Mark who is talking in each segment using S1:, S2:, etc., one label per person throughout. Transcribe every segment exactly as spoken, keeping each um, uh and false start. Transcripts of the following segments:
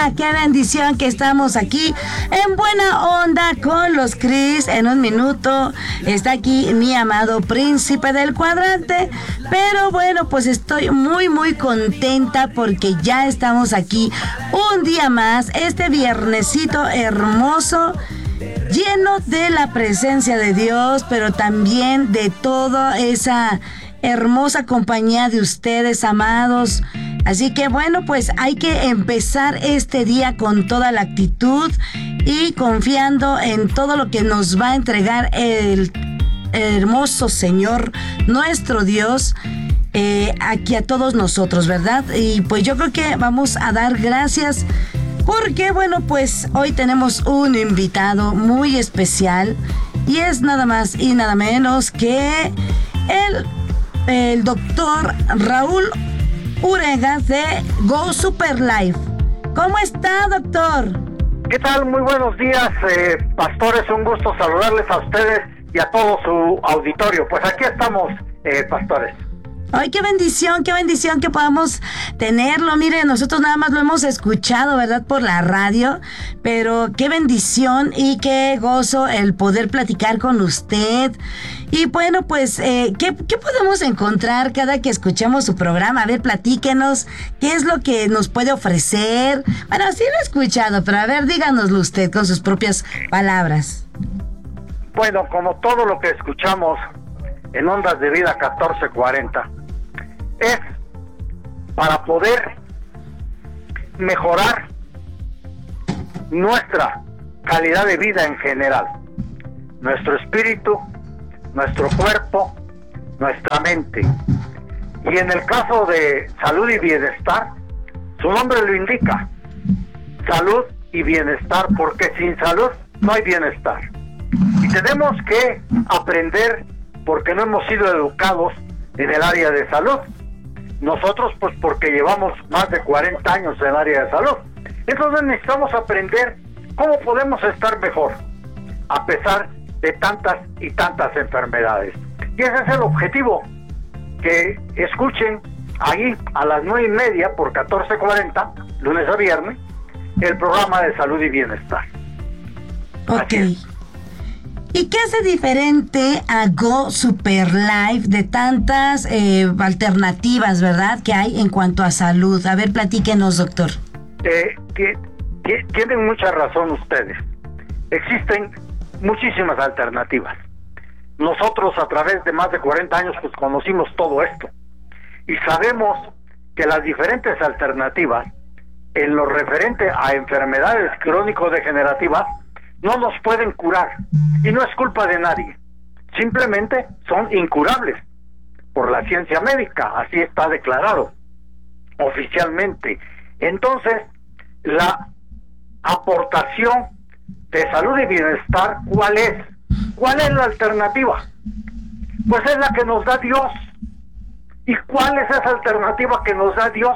S1: día, qué bendición que estamos aquí en buena onda con los Cris. En un minuto está aquí mi amado príncipe del cuadrante, pero bueno, pues estoy muy muy contenta porque ya estamos aquí un día más, este viernesito hermoso, lleno de la presencia de Dios, pero también de toda esa hermosa compañía de ustedes, amados. Así que bueno, pues hay que empezar este día con toda la actitud y confiando en todo lo que nos va a entregar el, el hermoso Señor, nuestro Dios, eh, aquí a todos nosotros, ¿verdad? Y pues yo creo que vamos a dar gracias porque, bueno, pues hoy tenemos un invitado muy especial y es nada más y nada menos que el, el doctor Raúl Urega de Go Super Life. ¿Cómo está, doctor?
S2: ¿Qué tal? Muy buenos días, eh, pastores. Un gusto saludarles a ustedes y a todo su auditorio. Pues aquí estamos, eh, pastores.
S1: Ay, qué bendición, qué bendición que podamos tenerlo. Mire, nosotros nada más lo hemos escuchado, ¿verdad? Por la radio, pero qué bendición y qué gozo el poder platicar con usted. Y bueno, pues, eh, ¿qué, ¿qué podemos encontrar cada que escuchamos su programa? A ver, platíquenos, ¿qué es lo que nos puede ofrecer? Bueno, sí lo he escuchado, pero a ver, díganoslo usted con sus propias palabras.
S2: Bueno, como todo lo que escuchamos en Ondas de Vida catorce cuarenta, es para poder mejorar nuestra calidad de vida en general, nuestro espíritu, nuestro cuerpo, nuestra mente. Y en el caso de salud y bienestar, su nombre lo indica, salud y bienestar, porque sin salud no hay bienestar. Y tenemos que aprender, porque no hemos sido educados en el área de salud. Nosotros, pues porque llevamos más de cuarenta años en el área de salud. Entonces necesitamos aprender cómo podemos estar mejor, a pesar de tantas y tantas enfermedades. Y ese es el objetivo, que escuchen ahí a las nueve y media por catorce cuarenta, lunes a viernes, el programa de salud y bienestar.
S1: Ok. ¿Y qué hace diferente a Go Super Life de tantas eh, alternativas, verdad, que hay en cuanto a salud? A ver, platíquenos, doctor.
S2: Eh, t- t- tienen mucha razón ustedes. Existen muchísimas alternativas. Nosotros a través de más de cuarenta años pues conocimos todo esto y sabemos que las diferentes alternativas en lo referente a enfermedades crónico-degenerativas no nos pueden curar, y no es culpa de nadie, simplemente son incurables por la ciencia médica, así está declarado oficialmente. Entonces, la aportación de salud y bienestar, ¿cuál es? ¿Cuál es la alternativa? Pues es la que nos da Dios. ¿Y cuál es esa alternativa que nos da Dios?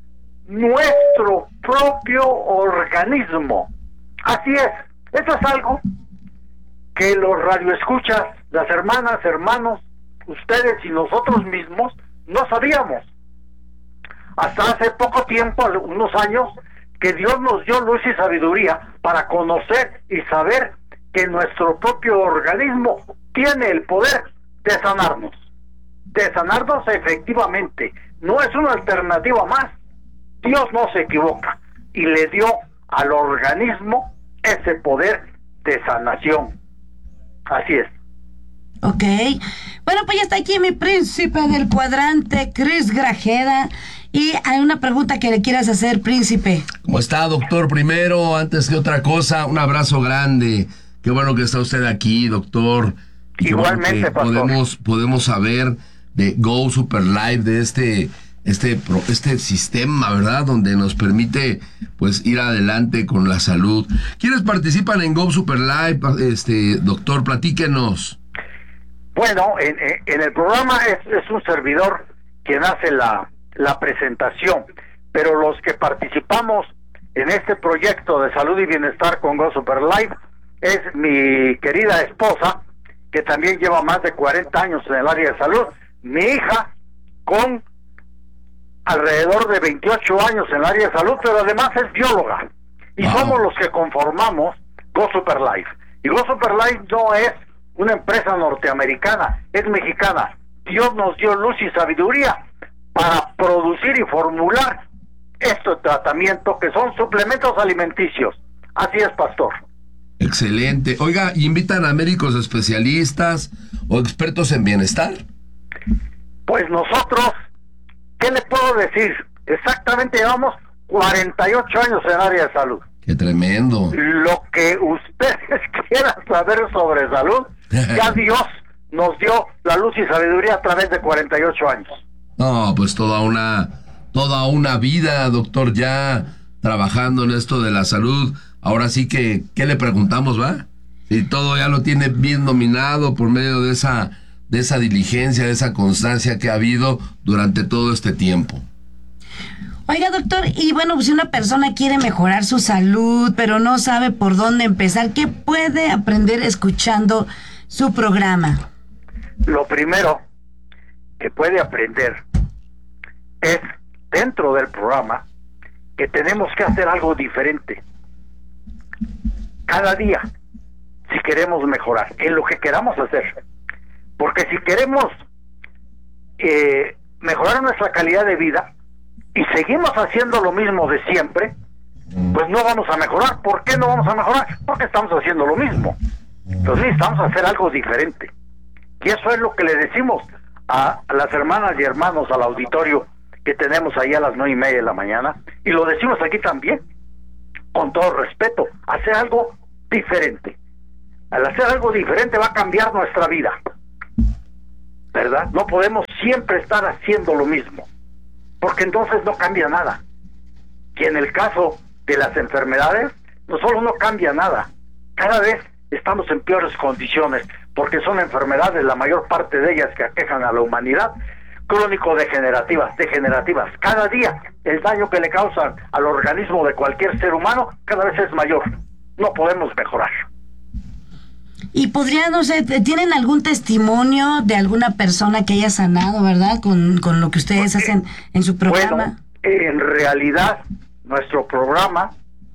S2: Nuestro propio organismo. Así es. Esto es algo que los radioescuchas, las hermanas, hermanos, ustedes y nosotros mismos no sabíamos. Hasta hace poco tiempo, unos años, que Dios nos dio luz y sabiduría para conocer y saber que nuestro propio organismo tiene el poder de sanarnos. De sanarnos efectivamente. No es una alternativa más. Dios no se equivoca y le dio al organismo ese poder de sanación. Así es.
S1: Ok. Bueno, pues ya está aquí mi príncipe del cuadrante, Cris Grajeda. Y hay una pregunta que le quieras hacer, príncipe.
S3: ¿Cómo está, doctor? Primero, antes que otra cosa, un abrazo grande. Qué bueno que está usted aquí, doctor. Y
S2: igualmente,
S3: bueno que
S2: pastor.
S3: Podemos, podemos saber de Go Super Life, de este... Este, este sistema, ¿verdad? Donde nos permite, pues, ir adelante con la salud. ¿Quiénes participan en Go Super Life, este, doctor? Platíquenos.
S2: Bueno, en, en el programa es, es un servidor quien hace la, la presentación, pero los que participamos en este proyecto de salud y bienestar con Go Super Life es mi querida esposa, que también lleva más de cuarenta años en el área de salud, mi hija, con alrededor de veintiocho años en el área de salud, pero además es bióloga. Y wow. somos los que conformamos Go Super Life. Y Go Super Life no es una empresa norteamericana, es mexicana. Dios nos dio luz y sabiduría para producir y formular este tratamiento que son suplementos alimenticios. Así es, pastor.
S3: Excelente. Oiga, ¿invitan a médicos especialistas o expertos en bienestar?
S2: Pues nosotros, ¿qué le puedo decir? Exactamente llevamos cuarenta y ocho años en área de salud.
S3: ¡Qué tremendo!
S2: Lo que ustedes quieran saber sobre salud, ya Dios nos dio la luz y sabiduría a través de cuarenta y ocho años.
S3: No, pues toda una, toda una vida, doctor, ya trabajando en esto de la salud. Ahora sí que, ¿qué le preguntamos, va? Si todo ya lo tiene bien dominado por medio de esa, de esa diligencia, de esa constancia que ha habido durante todo este tiempo.
S1: Oiga, doctor, y bueno, si una persona quiere mejorar su salud, pero no sabe por dónde empezar, ¿qué puede aprender escuchando su programa?
S2: Lo primero que puede aprender es, dentro del programa, que tenemos que hacer algo diferente. Cada día, si queremos mejorar, en lo que queramos hacer. Porque si queremos eh, mejorar nuestra calidad de vida, y seguimos haciendo lo mismo de siempre, pues no vamos a mejorar. ¿Por qué no vamos a mejorar? Porque estamos haciendo lo mismo. Entonces necesitamos hacer algo diferente. Y eso es lo que le decimos a, a las hermanas y hermanos al auditorio que tenemos ahí a las nueve y media de la mañana. Y lo decimos aquí también, con todo respeto, hacer algo diferente. Al hacer algo diferente va a cambiar nuestra vida, ¿verdad? No podemos siempre estar haciendo lo mismo, porque entonces no cambia nada. Y en el caso de las enfermedades, no solo no cambia nada, cada vez estamos en peores condiciones, porque son enfermedades, la mayor parte de ellas que aquejan a la humanidad, crónico-degenerativas, degenerativas. Cada día el daño que le causan al organismo de cualquier ser humano cada vez es mayor. No podemos mejorar.
S1: Y podría, no sé, ¿tienen algún testimonio de alguna persona que haya sanado, verdad? Con, con lo que ustedes Porque, hacen en su programa.
S2: Bueno, en realidad, nuestro programa,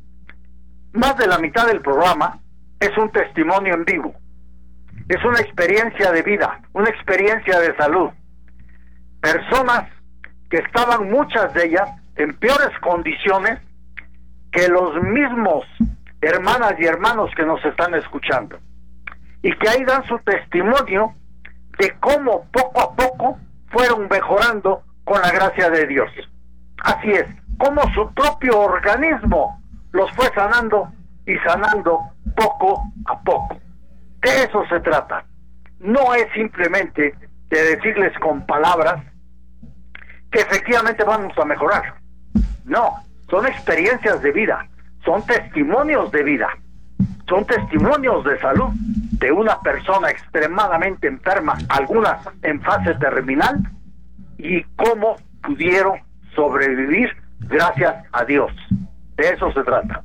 S2: más de la mitad del programa, es un testimonio en vivo. Es una experiencia de vida, una experiencia de salud. Personas que estaban, muchas de ellas, en peores condiciones que los mismos hermanas y hermanos que nos están escuchando. Y que ahí dan su testimonio de cómo poco a poco fueron mejorando con la gracia de Dios. Así es, cómo su propio organismo los fue sanando y sanando poco a poco. De eso se trata. No es simplemente de decirles con palabras que efectivamente vamos a mejorar. No, son experiencias de vida, son testimonios de vida, son testimonios de salud de una persona extremadamente enferma, algunas en fase terminal, y cómo pudieron sobrevivir gracias a Dios. De eso se trata.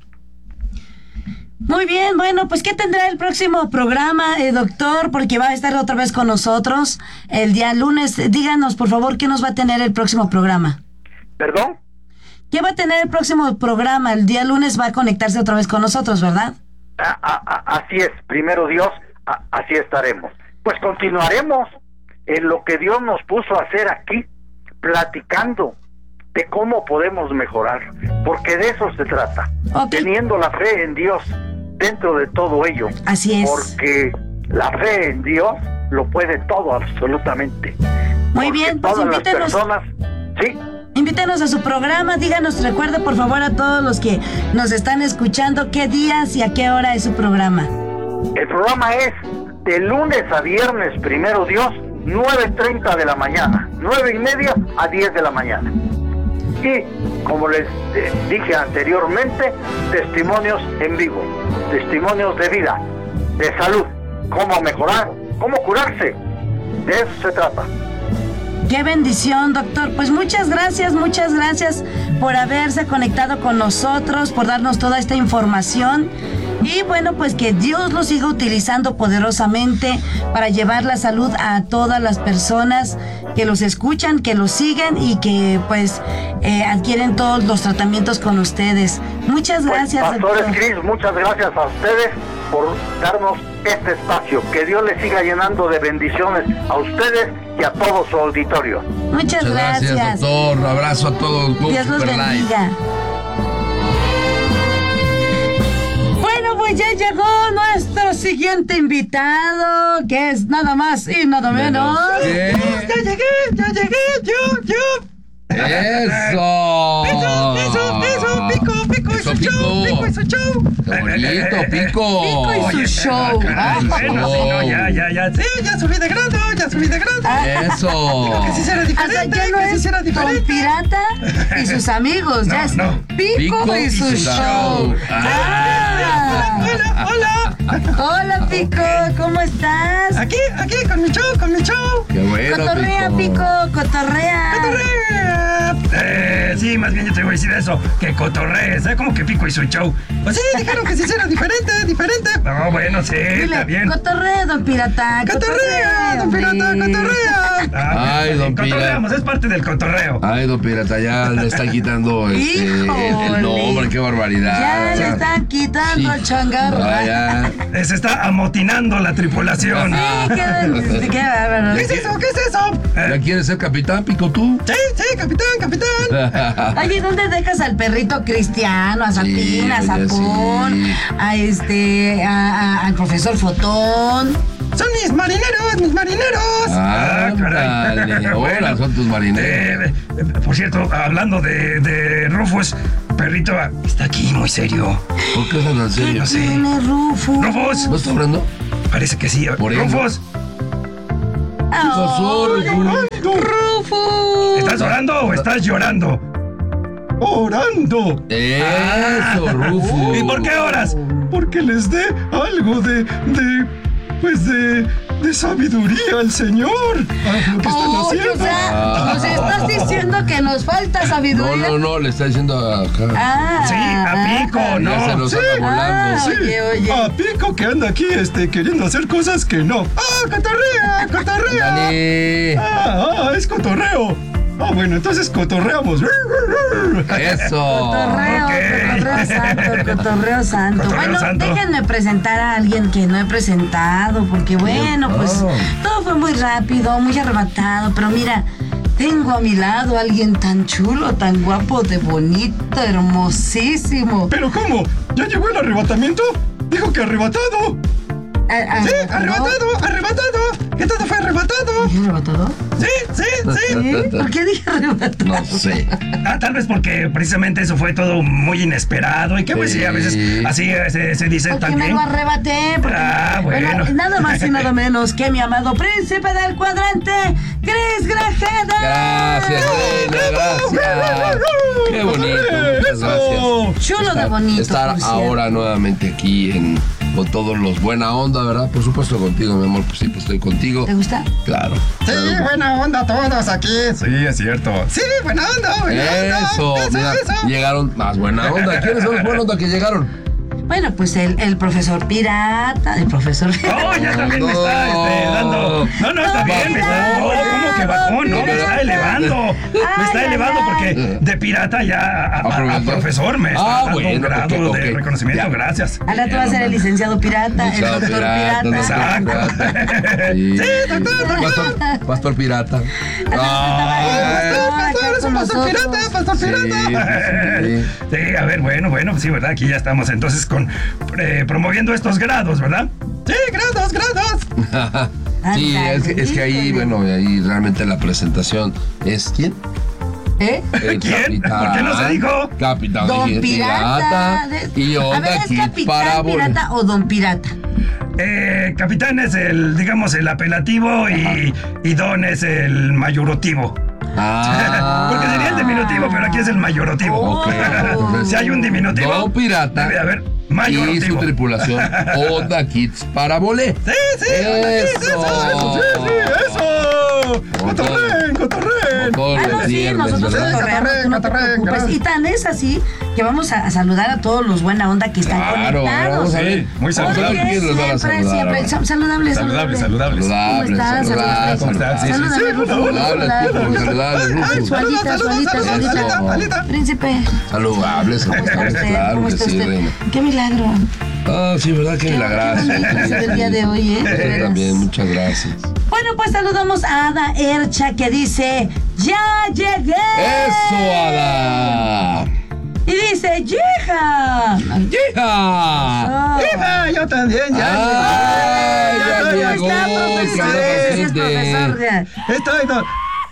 S1: Muy bien, bueno, pues ¿qué tendrá el próximo programa, eh, doctor? Porque va a estar otra vez con nosotros el día lunes. Díganos, por favor, ¿qué nos va a tener el próximo programa?
S2: ¿Perdón?
S1: ¿Qué va a tener el próximo programa? El día lunes va a conectarse otra vez con nosotros, ¿verdad?
S2: A, a, a, así es, primero Dios, a, así estaremos. Pues continuaremos en lo que Dios nos puso a hacer aquí, platicando de cómo podemos mejorar, porque de eso se trata, okay. Teniendo la fe en Dios dentro de todo ello.
S1: Así es.
S2: Porque la fe en Dios lo puede todo, absolutamente.
S1: Muy porque bien, pues
S2: todas
S1: invítenos.
S2: Las personas, sí.
S1: Invítenos a su programa, díganos, recuerde por favor a todos los que nos están escuchando qué días y a qué hora es su programa.
S2: El programa es de lunes a viernes, primero Dios, nueve treinta de la mañana, nueve y media a diez de la mañana. Y, como les eh, dije anteriormente, testimonios en vivo, testimonios de vida, de salud, cómo mejorar, cómo curarse. De eso se trata.
S1: ¡Qué bendición, doctor! Pues muchas gracias, muchas gracias por haberse conectado con nosotros, por darnos toda esta información. Y bueno, pues que Dios lo siga utilizando poderosamente para llevar la salud a todas las personas que los escuchan, que los siguen y que pues eh, adquieren todos los tratamientos con ustedes. Muchas gracias,
S2: pues, Pastores
S1: doctor.
S2: Cris, muchas gracias a ustedes por darnos este espacio. Que Dios les siga llenando de bendiciones a ustedes y a todo su auditorio.
S1: Muchas,
S3: Muchas gracias,
S1: gracias,
S3: doctor. Abrazo a todos. Go
S1: Dios los
S3: Super Live.
S1: bendiga. Bueno, pues ya llegó nuestro siguiente invitado, que es nada más y nada menos.
S3: ¿Qué?
S4: Ya llegué, ya llegué, yo, yo.
S3: ¡Eso!
S4: Eso, eso, eso, pico, pico y
S3: Eso,
S4: su show,
S3: Pico.
S4: pico y su show.
S3: ¡Qué bonito, Pico!
S1: Pico y su
S4: Oye,
S1: show.
S4: ah, caray, bueno, sí, no, ya, ya, ya, sí, ya subí de grado, ya subí de grado.
S3: ¡Eso!
S4: Que se hiciera
S1: Hasta
S4: diferente,
S1: ya no
S4: que se
S1: es
S4: hiciera
S1: Don
S4: diferente.
S1: Pirata y sus amigos, ya
S4: No,
S1: es
S4: no.
S1: Pico,
S3: Pico
S1: y su
S3: y su
S1: show.
S3: show.
S1: Ah.
S4: Hola, hola.
S1: Hola, Pico, ¿cómo estás?
S4: Aquí, aquí, con mi show, con mi show.
S3: ¡Qué bueno,
S1: Cotorrea, Pico, cotorrea.
S4: ¡Cotorrea! Eh, sí, más bien yo te voy a decir eso, que cotorrees, ¿eh? Como que pico y su show. Pues sí, dijeron que se hiciera diferente, diferente. No, bueno, sí, está
S1: Dile,
S4: bien.
S1: cotorrea, don Pirata.
S4: ¡Cotorrea, don Pirata,
S1: hombre.
S4: cotorrea! Ah,
S3: Ay, don Pirata.
S4: Cotorreamos, es parte del cotorreo.
S3: Ay, don Pirata, ya le está quitando este, el,
S1: Híjole.
S3: el nombre, qué barbaridad.
S1: Ya le
S3: Ya.
S1: están quitando
S3: Sí.
S1: el changarro.
S3: Ah, ya.
S4: Eh, Se está amotinando la tripulación.
S1: Sí, qué, qué bárbaro.
S4: ¿Qué es eso? ¿Qué es eso?
S3: ¿Ya
S4: Eh,
S3: quieres ser capitán, Pico, tú?
S4: sí, sí, capitán, capitán.
S1: Oye, ¿dónde dejas al perrito Cristiano, a Sapín, a
S3: oye,
S1: Sapón,
S3: sí.
S1: a este, a- a- al profesor Fotón?
S4: Son mis marineros, mis marineros.
S3: Ah, Ándale, ahora son tus marineros.
S4: Eh, eh, por cierto, hablando de, de Rufus, perrito, está aquí muy serio.
S3: ¿Por qué estás tan serio?
S4: No sé.
S1: Tiene Rufus.
S4: Rufus,
S3: ¿No estás hablando?
S4: parece que sí.
S3: Por eso.
S4: Rufus,
S3: pasó,
S1: Ay, Rufus.
S4: ¿estás orando o estás llorando? Orando.
S3: Eso, Rufus.
S4: ¿Y por qué oras? Porque les dé algo de, de, pues de, de sabiduría al Señor. A lo que están
S1: Oh,
S4: haciendo.
S1: o sea, nos estás diciendo que nos falta
S3: No,
S1: sabiduría.
S3: no, no, le está diciendo acá.
S1: Ah,
S4: Sí, a Pico,
S3: Ya
S4: no.
S3: se nos
S4: Sí.
S3: anda volando.
S1: Ah, oye, oye.
S4: A Pico que anda aquí este, queriendo hacer cosas que no. ¡Ah, cotorrea! ¡Cotorrea!
S3: Dale.
S4: ¡Ah, ah, es cotorreo! Ah, bueno, entonces cotorreamos.
S3: Eso.
S1: Cotorreo,
S4: Ok.
S1: cotorreo santo, cotorreo santo.
S4: Cotorreo
S1: Bueno,
S4: santo.
S1: déjenme presentar a alguien que no he presentado, porque bueno, pues
S3: Oh.
S1: todo fue muy rápido, muy arrebatado, pero mira, tengo a mi lado a alguien tan chulo, tan guapo, de bonito, hermosísimo.
S4: ¿Pero cómo? ¿Ya llegó el arrebatamiento? Dijo que arrebatado.
S1: Ah,
S4: Sí,
S1: ah,
S4: arrebatado, arrebatado. Que todo fue arrebatado.
S1: ¿Dije arrebatado?
S4: Sí, sí, sí.
S1: ¿Sí? ¿Por qué dije arrebatado?
S3: No sé.
S4: Ah, tal vez porque precisamente eso fue todo muy inesperado y que pues sí, a veces
S3: Sí.
S4: así eh, se, se dice
S1: Porque me
S4: también.
S1: lo arrebaté. Porque,
S4: Ah, bueno.
S1: Nada más y nada menos que mi amado príncipe del cuadrante, Cris Grajeda.
S3: Gracias, reina, gracias. Qué bonito, muchas gracias.
S1: Chulo de bonito,
S3: Estar
S1: por cierto.
S3: ahora nuevamente aquí en con todos los buena onda, ¿verdad? Por supuesto contigo, mi amor, pues siempre estoy contigo.
S1: ¿Te gusta?
S3: Claro.
S4: Sí,
S3: claro.
S4: buena onda todos aquí. Sí, es cierto. Sí, buena onda, buena onda.
S3: Eso, mira, llegaron más buena onda. ¿Quiénes son los buena onda que llegaron?
S1: Bueno, pues el, el profesor pirata, el profesor
S4: Oh, ya también me está este, dando. No, no, está bien, me está. No, ¿cómo que bajón? No, me está elevando. Me está
S1: Ay,
S4: elevando
S1: ay,
S4: porque de pirata ya a, a- a
S3: ¿A
S4: profesor me está
S3: Ah,
S4: dando un
S3: bueno,
S4: grado
S3: ok,
S4: de
S3: ok.
S4: reconocimiento.
S3: Ya.
S4: Gracias.
S1: Ahora tú vas a ser el licenciado pirata, el
S3: Licenciado
S1: doctor
S3: pirata,
S1: pirata.
S3: doctor
S4: Exacto.
S3: Sí.
S4: Sí, doctor,
S3: Pastor, pastor pirata. Ay,
S4: Pastor, es un pastor pirata, pastor
S3: sí,
S4: pirata.
S3: sí,
S4: Sí, a ver, bueno, bueno, sí, ¿verdad? Aquí ya estamos entonces con eh, promoviendo estos grados, ¿verdad? Sí, grados, grados.
S3: Sí, es que, es que ahí, bueno, ahí realmente la presentación es ¿quién?
S1: ¿Eh?
S3: El
S4: ¿Quién?
S3: capitán.
S4: ¿Por qué no se dijo?
S3: Capitán
S1: Don
S3: dije,
S1: Pirata. de-
S3: Y
S1: a
S3: onda
S1: ver, ¿es
S3: Kids
S1: capitán
S3: Parábola.
S1: pirata o don pirata?
S4: Eh, capitán es el, digamos, el apelativo y, y don es el mayorativo.
S3: Ah.
S4: Porque sería el diminutivo, pero aquí es el mayorativo.
S1: Oh.
S3: Ok, entonces,
S4: Si hay un diminutivo,
S3: Don Pirata
S4: debe haber
S3: y
S4: mayorativo.
S3: su tripulación Onda Kids Parábola.
S4: Sí, sí,
S3: Eso.
S4: eso, eso, sí, sí, eso. Cotorreen, cotorreen.
S3: Todos
S1: Ah, no,
S3: los
S1: sí,
S3: viernes,
S1: nosotros
S3: ¿verdad?
S1: cotorreamos, tú no te preocupes. Y tan es así que vamos a, a saludar a todos los buena onda que están
S3: Claro,
S1: conectados.
S3: vamos a ver.
S4: Sí, muy saludable.
S1: Oye,
S3: ¿Quién los van a
S1: siempre,
S3: saludar
S1: siempre.
S3: ahora?
S1: Sa- Saludable,
S4: Saludable,
S1: saludable.
S4: saludable.
S1: ¿Cómo estás?
S3: Saludable,
S1: Saludable.
S3: saludable.
S4: Sí, sí, sí.
S1: Saludable,
S4: Sí,
S1: Rufus,
S3: saludable,
S1: saludable.
S3: saludable, Rufus.
S1: Solita, solita,
S4: saludos,
S1: solita.
S3: Alita,
S4: Alita.
S1: Príncipe,
S3: Saludables,
S1: ¿cómo está usted?
S3: claro
S1: ¿Cómo
S3: que
S1: está
S3: sí,
S1: usted?
S3: reina.
S1: Qué milagro.
S3: Ah, sí, ¿verdad? Qué milagroso.
S1: Qué bonito el día de hoy, ¿eh? De
S3: Yo
S1: veras.
S3: también, muchas gracias.
S1: Bueno, pues saludamos a Ada Ercha que dice, ¡ya llegué!
S3: ¡Eso, Ada!
S1: Y dice, ¡yeja!
S3: ¡Hija!
S1: Oh.
S4: Hija, yo también, ya.
S3: ¡Ay,
S4: ya
S3: ya
S4: estoy
S3: llegó!
S4: aquí.
S1: Está, profesor.
S3: ¡Qué
S1: Sí, es profesor.
S3: paciente!
S1: ya.
S4: Estoy. No.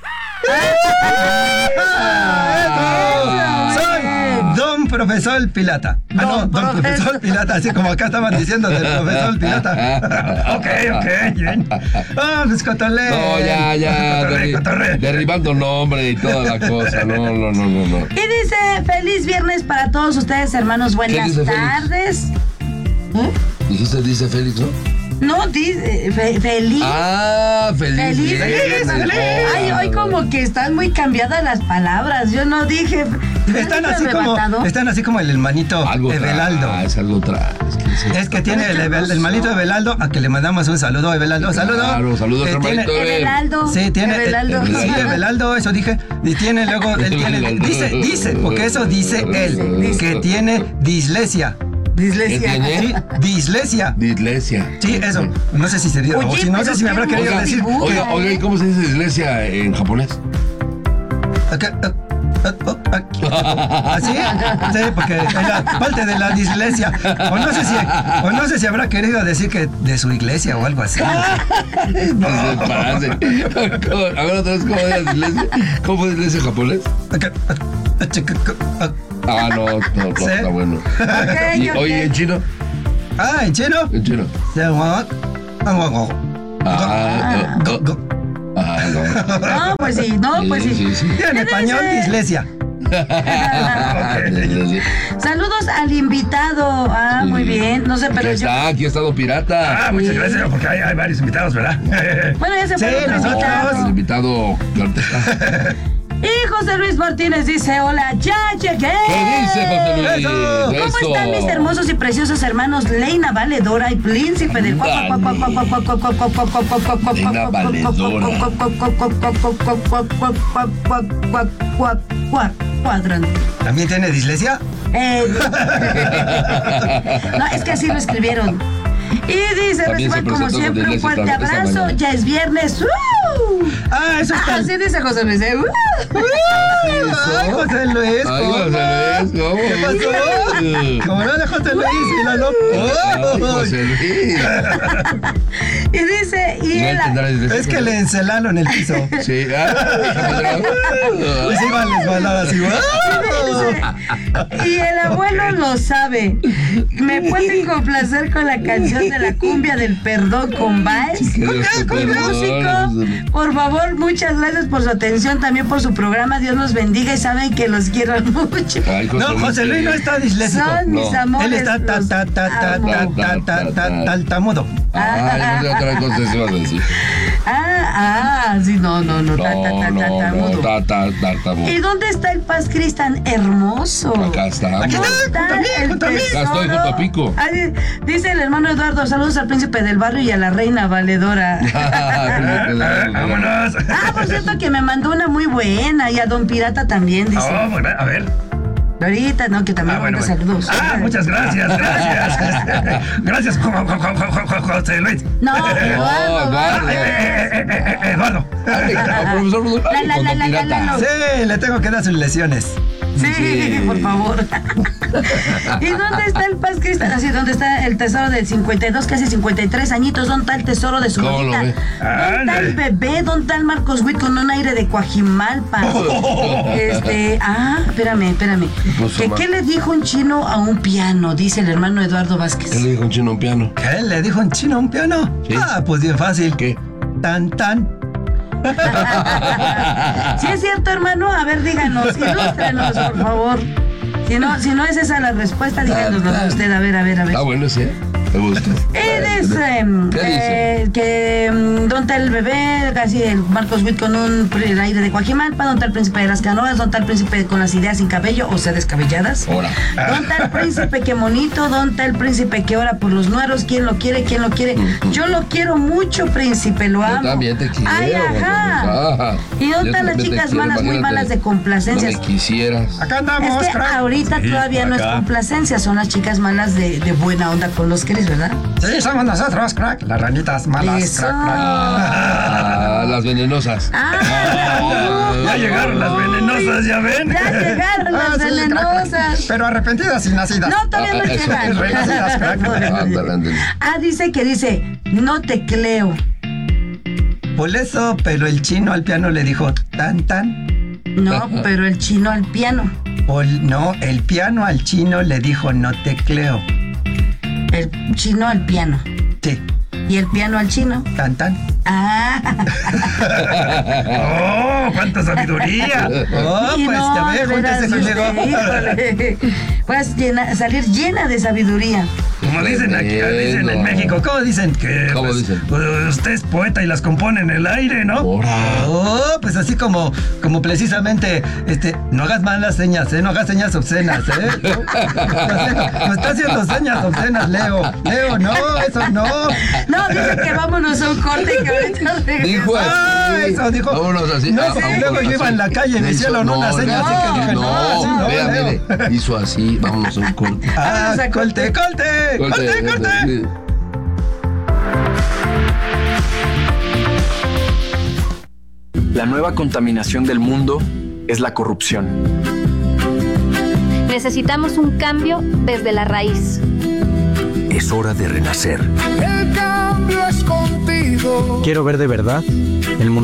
S1: Eso,
S4: Soy
S1: bien.
S4: Don Profesor Pilata. Ah, no,
S1: Don
S4: Don
S1: Profesor.
S4: Profesor Pilata, así como acá estaban diciendo del Profesor Pilata. Ok, ok, bien. Ah, pues cotorre.
S3: No, ya, ya,
S4: Cotorre,
S3: derri-
S4: cotorre.
S3: derribando nombre y toda la cosa. No, no, no, no, no.
S1: Y dice, feliz viernes para todos ustedes, hermanos. Buenas
S3: dice Félix?
S1: tardes. ¿Eh?
S3: Dijiste, dice Félix, ¿no?
S1: No, dice, fe- feliz.
S3: Ah, feliz.
S1: Feliz
S3: viernes.
S1: viernes. Ay, hoy como que están muy cambiadas las palabras. Yo no dije. ¿no
S4: Están
S1: dije
S4: así como,
S1: arrebatado?
S4: están así como el hermanito
S3: Algo
S4: Evelaldo.
S3: traes, algo traes.
S4: Es que tiene el, Evel- el hermanito Evelaldo, a que le mandamos un saludo a Evelaldo. Saludo.
S3: Claro, saludos,
S4: Eh,
S3: hermanito.
S4: tiene-
S1: Evelaldo.
S4: Sí, tiene.
S1: Evelaldo.
S4: eh, Sí, Evelaldo, eso dije. Y tiene luego, él tiene,
S3: Evelaldo.
S4: dice, dice, porque eso dice él,
S1: Dice.
S4: que tiene dislexia.
S1: Dislexia.
S3: ¿Qué tiene?
S4: Sí, dislexia.
S3: De iglesia.
S4: Sí, eso. No sé si se dio, o
S1: Oye,
S4: si no sé
S1: pero
S4: si me habrá
S1: qué
S4: querido
S3: Oiga,
S4: decir.
S1: dibujo.
S3: oiga, oiga, ¿y cómo se dice iglesia en japonés?
S4: Acá, ah, ah, ah, aquí. ¿Así? Sí, porque es la parte de la dislexia. O no sé si, o no sé si habrá querido decir que de su iglesia o algo así.
S3: No se pase. ¿Cómo? A ver otra vez, ¿cómo es la iglesia? ¿Cómo es la iglesia en japonés?
S4: Acá, ah, ah, chica, ah,
S3: Ah, no, no, no,
S4: ¿Sí?
S3: está bueno.
S1: Ok,
S3: Y,
S1: ok.
S3: oye, en chino,
S4: Ah, ¿en chino?
S3: en chino.
S4: Se llama- ah, go- go-
S3: Ah,
S4: go-
S3: oh,
S4: go-
S3: oh. Ah, no.
S1: No, pues sí, no, pues sí.
S3: Sí, sí, sí.
S4: Y en
S1: ¿Qué
S4: español,
S1: dice?
S4: dislexia.
S3: Iglesia.
S1: Saludos al invitado. Ah,
S3: Sí.
S1: muy bien. No sé,
S3: Aquí
S1: pero yo.
S3: está, aquí ha estado pirata.
S4: Ah, muchas gracias, porque hay, hay varios invitados, ¿verdad?
S1: Bueno, ya se
S4: Sí,
S1: fue otro
S4: nosotros.
S1: invitado.
S3: El invitado Corteza.
S1: Y José Luis Martínez dice: Hola, ya llegué.
S3: ¿Qué dice José Luis?
S4: Eso.
S1: ¿Cómo
S3: Eso.
S1: están mis hermosos y preciosos hermanos Leina Valedora y Príncipe del
S3: Leina Valedora.
S1: cuadrante?
S4: ¿También tiene dislexia?
S1: Eh, no, es que así lo escribieron. Y dice,
S3: También se
S1: reciban como
S3: presentó
S1: siempre
S3: con
S1: un fuerte
S3: dislexia esta
S1: abrazo.
S3: mañana.
S1: Ya es viernes. ¡Uh!
S4: Ah, eso está.
S1: Así dice José Luis. ¿eh? ¡Uh!
S4: Ay, José Luis,
S3: Ay,
S4: ¿cómo?
S3: José Luis, ¿cómo?
S4: ¿Qué pasó? ¿Cómo no de José Luis? Míralo.
S3: Ay, José Luis.
S1: Y dice, y
S3: No
S1: él,
S3: entenderá dislexia.
S4: Es que le encelaron el piso.
S3: Sí. Ah,
S4: Y se iba a resbalar así.
S1: y el abuelo lo sabe. ¿Me pueden complacer con la canción de la cumbia del perdón con Vals?
S3: Que Dios te
S1: Con
S3: perdone.
S1: músico, por favor, muchas gracias por su atención, también por su programa. Dios los bendiga y saben que los quiero mucho.
S3: Ay,
S4: No, José Luis no está disléxico.
S1: Son mis
S3: No.
S1: amores.
S4: Él está ta
S1: los
S4: ta ta ta
S1: amo.
S4: ta ta ta ta tartamudo.
S3: Ah, no sé otra cosa que ibas a decir.
S1: Ah, ah, sí, no, no, no, ta, ta,
S3: No,
S1: ta, ta,
S3: no,
S1: ta,
S3: no,
S1: mudo.
S3: ta, ta, tartamudo.
S1: ¿Y dónde está el Paz Cris tan hermoso?
S3: Acá está.
S4: Aquí está.
S1: Está
S4: junto a mí,
S1: el
S4: junto a mí.
S3: Acá estoy junto a Pico.
S1: Ay, dice el hermano Eduardo, saludos al príncipe del barrio y a la reina valedora.
S4: Vámonos.
S1: Ah, por cierto que me mandó una muy buena y a Don Pirata también, dice.
S4: Oh, bueno, a ver.
S1: Ahorita, no, que también
S4: Ah, bueno,
S1: manda
S4: bueno.
S1: saludos.
S4: Ah, muchas gracias, gracias. Gracias, Jo- Jo- Jo- Jo- Jo- José Luis.
S1: No,
S3: No,
S1: Eduardo,
S3: Eduardo.
S4: Eh, eh, eh, eh, eh, Eduardo.
S3: Ay, profesor,
S1: La, la, la, la, la, la, la.
S4: Sí, le tengo que dar sus lesiones.
S1: Sí,
S3: Sí.
S1: por favor. ¿Y dónde está el Paz Cristal? Así, ¿dónde está el tesoro del cincuenta y dos, casi cincuenta y tres añitos? ¿Dónde está el tesoro de su
S3: ¿Cómo lo
S1: bonita?
S3: ve?
S1: ¿Dónde está el bebé? ¿Dónde está el Marcos Witt con un aire de Coajimalpa? Este, ah, espérame, espérame.
S3: puso
S1: ¿Qué,
S3: mal?
S1: ¿Qué le dijo un chino a un piano? Dice el hermano Eduardo Vázquez.
S3: ¿Qué le dijo un chino a un piano?
S4: ¿Qué? ¿Le dijo en chino un piano?
S3: Sí.
S4: Ah, pues bien fácil.
S3: ¿Qué?
S4: Tan, tan.
S1: ¿Sí es cierto, hermano? A ver, díganos, ilústrenos, por favor. Si no, si no es esa la respuesta, díganoslo usted. A ver, a ver, a ver.
S3: Está bueno ese. Me gusta.
S1: Él es eh,
S3: ¿Qué
S1: eh, que um, ¿dónde está el bebé? Casi el Marcos Witt con un el aire de Coajimalpa. ¿Dónde está el príncipe de las canoas? ¿Dónde está el príncipe con las ideas sin cabello o sea descabelladas?
S3: Ahora.
S1: ¿Dónde está el príncipe que monito? ¿Dónde está el príncipe que ora por los nueros? ¿Quién lo quiere? ¿Quién lo quiere? Yo lo quiero mucho, príncipe, lo amo.
S3: Yo también te quiero.
S1: Ay, ajá.
S3: Ajá.
S1: ¿Y dónde
S3: Yo
S1: están las
S3: también te
S1: chicas
S3: quiero,
S1: malas, muy
S3: imagínate.
S1: malas de complacencias?
S3: No me quisieras.
S4: Acá andamos,
S1: Es que
S4: crack.
S1: ahorita
S4: Sí,
S1: todavía no es
S4: acá.
S1: complacencia, son las chicas malas de, de buena onda con los Cris, ¿verdad?
S4: Sí, somos nosotros, crack. Las ranitas malas,
S1: Eso.
S4: crack, crack.
S3: Ah, las venenosas.
S1: Ah,
S4: Ya llegaron las venenosas, ¿ya ven?
S1: Ya llegaron las
S4: Ah, sí, crack,
S1: venenosas.
S4: crack. Pero arrepentidas y nacidas.
S1: No, todavía no
S3: Ah, eso.
S1: llegan.
S4: Renacidas, crack.
S3: Ándale, ándale.
S1: Ah, dice que dice, no te creo.
S4: Por eso, pero el chino al piano le dijo tan tan.
S1: No, pero el chino al piano.
S4: O no, el piano al chino le dijo no te creo.
S1: El chino al piano.
S4: Sí,
S1: Y el piano al chino.
S4: tan tan.
S1: Ah.
S4: ¡Oh, cuánta sabiduría! Oh,
S1: Y
S4: pues
S1: no,
S4: te
S1: de
S4: ve,
S1: veras,
S4: júntese conmigo.
S1: usted, híjole. Puedes llena- salir llena de sabiduría.
S4: Como dicen aquí, dicen en México, ¿cómo dicen? Que
S3: ¿Cómo
S4: pues,
S3: dicen?
S4: pues, usted es poeta y las compone en el aire, ¿no?
S3: Ahora.
S4: Oh, pues así como, como precisamente, este, no hagas malas señas, ¿eh? No hagas señas obscenas, ¿eh? No, no está haciendo señas obscenas, Leo. Leo, no, eso no.
S1: No, dice que vámonos a un corte que ahorita
S3: Dijo así.
S4: Ah, eso dijo.
S3: Vámonos así.
S4: No
S3: Ah,
S4: sé,
S3: vámonos
S4: luego yo
S3: así.
S4: iba en la calle y me
S3: Hizo-
S4: hicieron una seña,
S3: no,
S4: así que dije, no, así no,
S3: vea,
S4: Leo.
S3: mire, hizo así, vámonos a un corte.
S4: Ah,
S1: Vámonos a
S4: corte, corte, corte, corte.
S3: sí.
S5: La nueva contaminación del mundo es la corrupción.
S6: Necesitamos un cambio desde la raíz.
S7: Es hora de renacer.
S8: El cambio es contigo.
S7: Quiero ver de verdad el mundo.